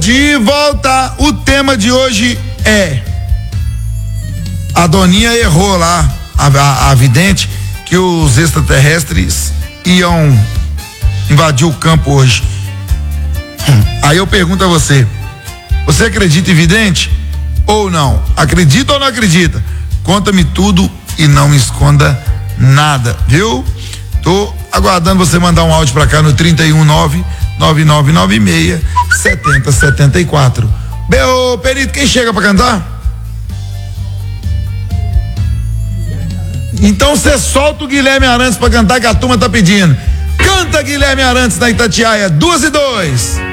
De volta, o tema de hoje é: a Doninha errou lá, a vidente, que os extraterrestres iam invadir o campo hoje. Aí eu pergunto a você: você acredita em vidente ou não? Acredita ou não acredita? Conta-me tudo e não me esconda nada, viu? Tô aguardando você mandar um áudio pra cá no 319-9996-7074. Ô, Perito, quem chega pra cantar? Então você solta o Guilherme Arantes pra cantar, que a turma tá pedindo. Canta, Guilherme Arantes, na Itatiaia, 2:02.